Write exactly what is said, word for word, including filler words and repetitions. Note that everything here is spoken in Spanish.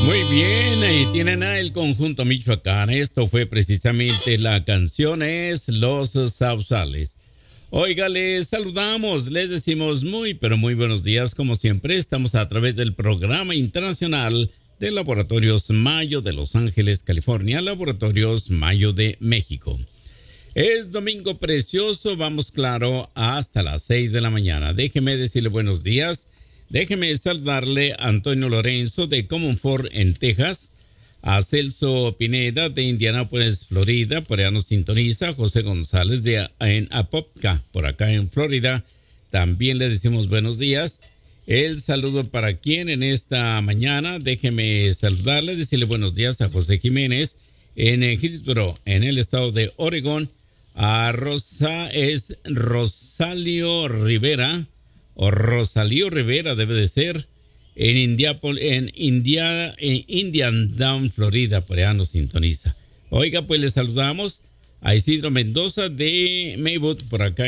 Muy bien, ahí tienen a el conjunto Michoacán. Esto fue precisamente la canción es Los Sausales. Oiga, les saludamos, les decimos muy, pero muy buenos días. Como siempre, estamos a través del programa internacional de Laboratorios Mayo de Los Ángeles, California, Laboratorios Mayo de México. Es domingo precioso, vamos claro, hasta las seis de la mañana. Déjeme decirle buenos días. Déjeme saludarle a Antonio Lorenzo de Common Fort en Texas, a Celso Pineda de Indianápolis, Florida, por allá nos sintoniza, José González de en Apopka, por acá en Florida, también le decimos buenos días. El saludo para quien en esta mañana, déjeme saludarle, decirle buenos días a José Jiménez en Hillsboro, en el estado de Oregón, a Rosa, es Rosalio Rivera, o Rosalío Rivera debe de ser, en Indiapol, en India, en Indian Down, Florida, por allá nos sintoniza. Oiga, pues le saludamos a Isidro Mendoza de Maywood, por acá